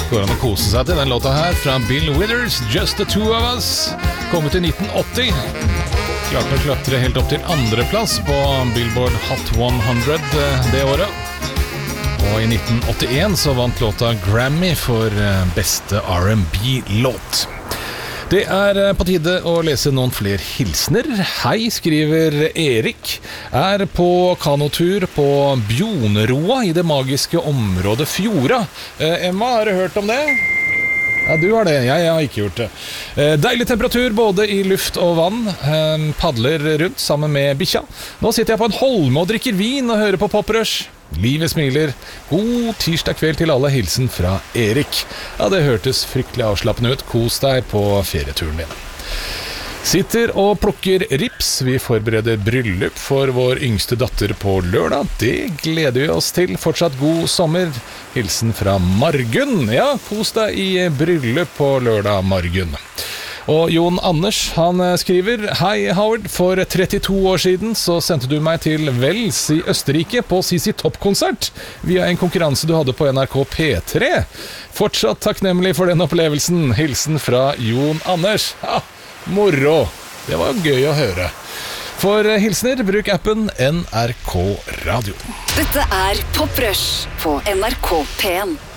Går an å kose seg til den låta her fra Bill Withers, Just the Two of Us, kommet i 1980. Klarte å klatre helt opp til andreplass på Billboard Hot 100 det året. Og i 1981 så vant låta Grammy for beste R&B-låt. Det på tide å lese noen flere hilsner. Hei, skriver Erik. På kanotur på Bjoneroa i det magiske området Fjorda. Emma, har du hørt om det? Ja, du har det. Jeg har ikke gjort det. Deilig temperatur både i luft og vann. Padler rundt sammen med bikkja. Nå sitter jeg på en holme og drikker vin og hører på poprush. Livet smiler. God tirsdag kveld til alle. Hilsen fra Erik. Ja, det hørtes fryktelig avslappende ut. Kos deg på ferieturen din. Sitter og plukker rips. Vi forbereder bryllup for vår yngste datter på lørdag. Det gleder vi oss til. Fortsatt god sommer. Hilsen fra Margunn. Ja, kos deg i bryllup på lørdag, Margunn. Og Jon Anders, han skriver: Hei Howard, for 32 år siden så sendte du meg til Wels i Østerrike på CC Top-konsert via en konkurranse du hadde på NRK P3. Fortsatt takknemlig for den opplevelsen. Hilsen fra Jon Anders. Ja, moro. Det var gøy å høre. For hilsner, bruk appen NRK Radio. Dette Pop Rush på NRK P1.